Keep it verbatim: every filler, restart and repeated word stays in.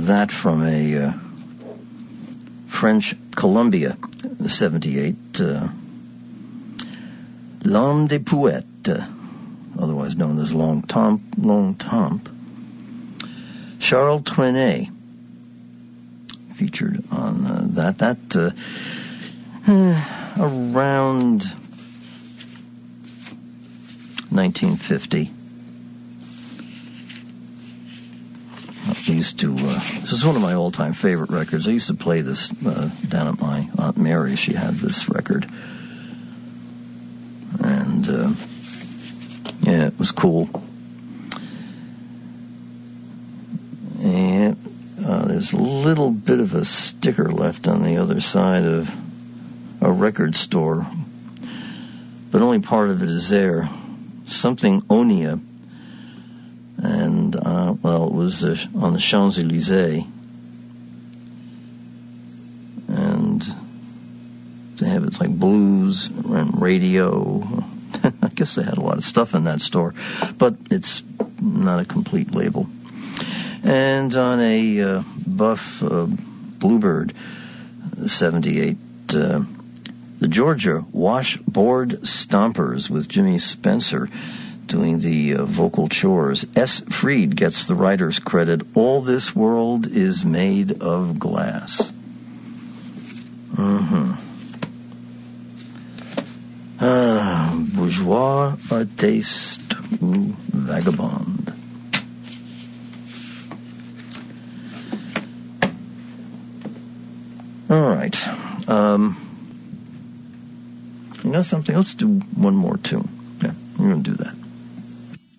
that from a uh, French Columbia, seventy-eight, uh, L'Homme des Poètes, uh, otherwise known as Longchamp, Longchamp. Charles Trenet featured on uh, that. That uh, uh, around nineteen fifty. I used to, uh, this is one of my all-time favorite records. I used to play this uh, down at my Aunt Mary. She had this record. And, uh, yeah, it was cool. And uh, there's a little bit of a sticker left on the other side of a record store, but only part of it is there. Something Onia. And, uh, well, it was uh, on the Champs-Élysées. And they have it's like blues and radio. I guess they had a lot of stuff in that store, but it's not a complete label. And on a uh, Buff uh, Bluebird seventy-eight, uh, the Georgia Washboard Stompers with Jimmy Spencer doing the uh, vocal chores. S. Freed gets the writer's credit. All this world is made of glass. Mm-hmm. Ah, bourgeois, artiste, ou vagabond. All right. Um, you know something? Let's do one more tune. Yeah, we're going to do that.